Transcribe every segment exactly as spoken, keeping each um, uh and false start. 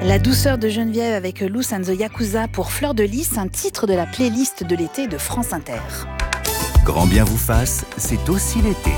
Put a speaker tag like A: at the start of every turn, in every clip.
A: La douceur de Geneviève avec Loose and the Yakuza pour Fleur de Lys, un titre de la playlist de l'été de France Inter.
B: Grand bien vous fasse, c'est aussi l'été.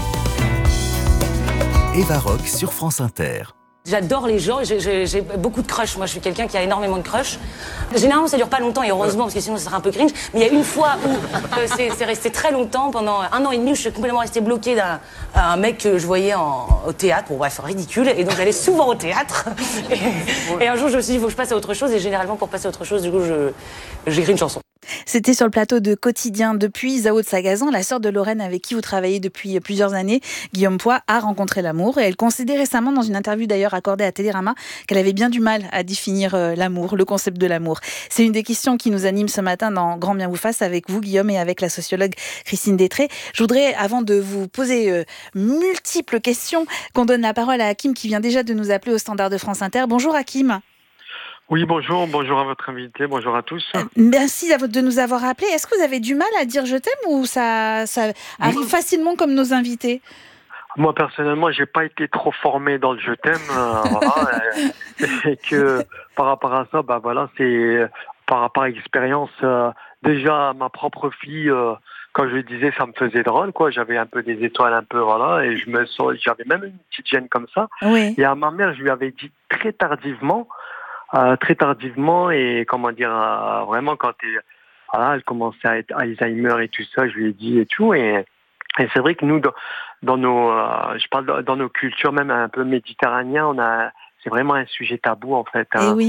B: Eva Rock sur France Inter.
C: J'adore les gens, j'ai, j'ai, j'ai beaucoup de crush. Moi, je suis quelqu'un qui a énormément de crush. Généralement, ça dure pas longtemps, et heureusement, parce que sinon, ça serait un peu cringe. Mais il y a une fois où euh, c'est, c'est resté très longtemps, pendant un an et demi, où je suis complètement restée bloquée d'un un mec que je voyais en, au théâtre. Bon, bref, ridicule. Et donc, j'allais souvent au théâtre. Et, et un jour, je me suis dit, il faut que je passe à autre chose. Et généralement, pour passer à autre chose, du coup, je, j'écris une chanson.
A: C'était sur le plateau de Quotidien. Depuis, Zao de Sagazan, la sœur de Lorraine avec qui vous travaillez depuis plusieurs années, Guillaume Poix, a rencontré l'amour. Et elle concédait récemment, dans une interview d'ailleurs accordée à Télérama, qu'elle avait bien du mal à définir euh, l'amour, le concept de l'amour. C'est une des questions qui nous anime ce matin dans Grand bien vous fasse avec vous, Guillaume, et avec la sociologue Christine Détré. Je voudrais, avant de vous poser euh, multiples questions, qu'on donne la parole à Hakim qui vient déjà de nous appeler au standard de France Inter. Bonjour Hakim.
D: Oui, bonjour, bonjour à votre invité, bonjour à tous.
A: Euh, merci de nous avoir appelés. Est-ce que vous avez du mal à dire je t'aime ou ça, ça arrive facilement comme nos invités ?
D: Moi, personnellement, j'ai pas été trop formé dans le je t'aime, euh, voilà, et, et que par rapport à ça, bah voilà, c'est par rapport à expérience. Euh, déjà, ma propre fille, euh, quand je lui disais, ça me faisait drôle, quoi. J'avais un peu des étoiles, un peu, voilà, et je me sens, j'avais même une petite gêne comme ça.
A: Oui.
D: Et à ma mère, je lui avais dit très tardivement. Euh, très tardivement et comment dire euh, vraiment quand elle, voilà, elle commençait à être Alzheimer et tout ça, je lui ai dit et tout et, et c'est vrai que nous dans, dans nos euh, je parle dans nos cultures même un peu méditerranéennes, on a c'est vraiment un sujet tabou en fait hein.
A: Et oui.